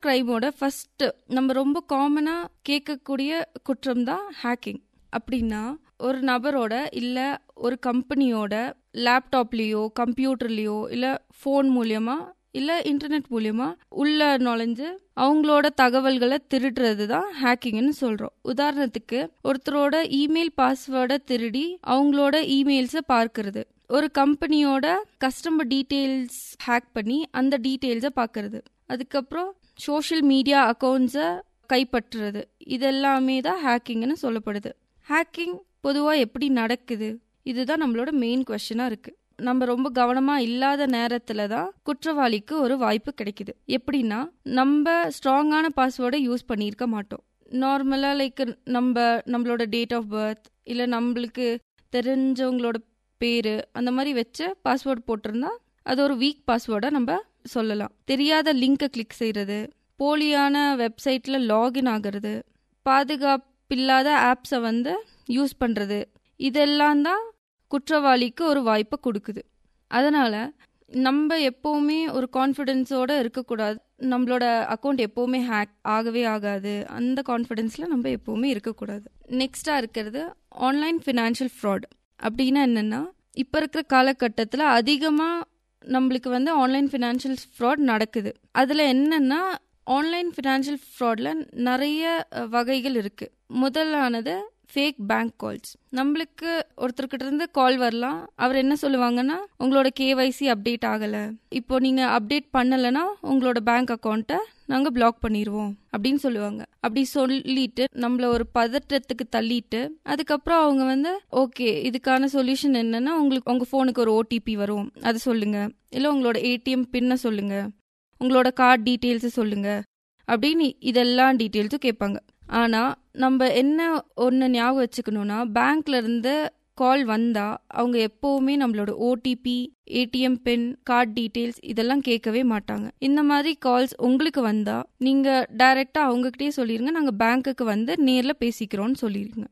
கிரைமோட first நம்ம ரொம்ப காமனா கேட்கக்கூடிய குற்றம் தான் ஹேக்கிங். அப்படின்னா ஒரு நபரோட இல்ல ஒரு கம்பெனியோட லேப்டாப்லயோ கம்ப்யூட்டர்லயோ இல்ல போன் மூலியமா இல்ல இன்டர்நெட் மூலியமா உள்ள நுழைஞ்சு அவங்களோட தகவல்களை திருடுறது தான் ஹேக்கிங்னு சொல்றோம். உதாரணத்துக்கு ஒருத்தரோட இமெயில் பாஸ்வேர்டை திருடி அவங்களோட இமெயில்ஸை பார்க்கறது, ஒரு கம்பெனியோட கஸ்டமர் டீட்டெயில்ஸ் ஹேக் பண்ணி அந்த டீட்டெயில்ஸை பார்க்கறது, அதுக்கப்புறம் சோஷியல் மீடியா அக்கௌண்ட்ஸை கைப்பற்றுறது, இதெல்லாமே தான் ஹேக்கிங்னு சொல்லப்படுது. ஹேக்கிங் பொதுவாக எப்படி நடக்குது, இதுதான் நம்மளோட மெயின் கொஸ்டினா இருக்கு. நம்ம ரொம்ப கவனமா இல்லாத நேரத்துல தான் குற்றவாளிக்கு ஒரு வாய்ப்பு கிடைக்குது. எப்படின்னா நம்ம ஸ்ட்ராங்கான பாஸ்வேர்டை யூஸ் பண்ணியிருக்க மாட்டோம். நார்மலா லைக் நம்மளோட டேட் ஆஃப் பர்த் இல்ல நம்மளுக்கு தெரிஞ்சவங்களோட பேரு அந்த மாதிரி வச்சு பாஸ்வேர்டு போட்டிருந்தா அது ஒரு வீக் பாஸ்வேர்டா நம்ம சொல்லலாம். தெரியாத லிங்கை கிளிக் செய்யறது, போலியான வெப்சைட்ல லாகின் ஆகிறது, பாதுகாப்பில்லாத ஆப்ஸை யூஸ் பண்றது, இதெல்லாம் தான் குற்றவாளிக்கு ஒரு வாய்ப்பை கொடுக்குது. அதனால நம்ம எப்பவுமே ஒரு கான்ஃபிடென்ஸோட இருக்கக்கூடாது. நம்மளோட அக்கௌண்ட் எப்பவுமே ஹேக் ஆகவே ஆகாது, அந்த கான்ஃபிடென்ஸ்ல நம்ம எப்பவுமே இருக்கக்கூடாது. நெக்ஸ்டா இருக்கிறது ஆன்லைன் ஃபினான்ஷியல் ஃப்ராட். அப்படின்னா என்னன்னா, இப்போ இருக்கிற காலகட்டத்தில் அதிகமாக நம்மளுக்கு ஆன்லைன் ஃபினான்ஷியல் ஃப்ராட் நடக்குது. அதில் என்னன்னா ஆன்லைன் ஃபினான்ஷியல் ஃப்ராட்ல நிறைய வகைகள் இருக்கு. முதலானது ஃபேக் பேங்க் கால்ஸ். நம்மளுக்கு ஒருத்தர்கிட்ட இருந்து கால் வரலாம். அவர் என்ன சொல்லுவாங்கன்னா, உங்களோட கேவைசி அப்டேட் ஆகலை, இப்போ நீங்க அப்டேட் பண்ணலைன்னா உங்களோட பேங்க் அக்கௌண்ட்டை நாங்கள் பிளாக் பண்ணிடுவோம் அப்படின்னு சொல்லுவாங்க. அப்படி சொல்லிட்டு நம்மள ஒரு பதற்றத்துக்கு தள்ளிட்டு அதுக்கப்புறம் அவங்க ஓகே இதுக்கான சொல்யூஷன் என்னன்னா, உங்களுக்கு உங்க ஃபோனுக்கு ஒரு ஓடிபி வரும், அதை சொல்லுங்க, இல்லை உங்களோட ஏடிஎம் பின்னை சொல்லுங்க, உங்களோட கார்டு டீட்டெயில்ஸை சொல்லுங்க அப்படின்னு இதெல்லாம் டீட்டெயில்ஸும் கேட்பாங்க. ஆனால் நம்ம என்ன ஒன்று ஞாபகம் வச்சுக்கணும்னா, பேங்க்ல இருந்து கால் வந்தா அவங்க எப்பவுமே நம்மளோட ஓடிபி, ஏடிஎம் பின், கார்டு டீட்டெயில்ஸ் இதெல்லாம் கேட்கவே மாட்டாங்க. இந்த மாதிரி கால்ஸ் உங்களுக்கு வந்தா நீங்க டைரக்டா அவங்ககிட்டயே சொல்லிருங்க, நாங்க பேங்க்குக்கு நேர்ல பேசிக்கிறோம்னு சொல்லிருங்க.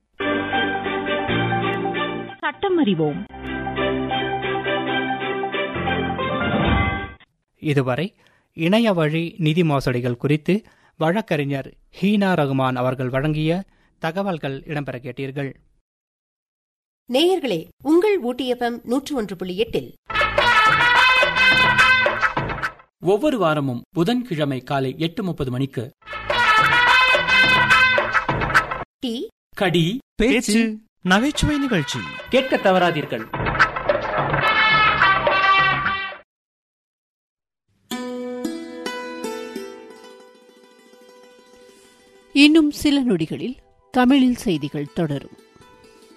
சட்டம் அறிவோம். இதுவரை இணைய வழி நிதி மோசடிகள் குறித்து வழக்கறிஞர் ஹீனா ரகுமான் அவர்கள் வழங்கிய தகவல்கள் இடம்பெற கேட்டீர்கள். நேயர்களே, உங்கள் ஊட்டி FM 101.8 ஒவ்வொரு வாரமும் புதன்கிழமை காலை 8:30 மணிக்கு டீ கடி பேச்சு நகைச்சுவை நிகழ்ச்சி கேட்க தவறாதீர்கள். இன்னும் சில நொடிகளில் தமிழில் செய்திகள் தொடரும்.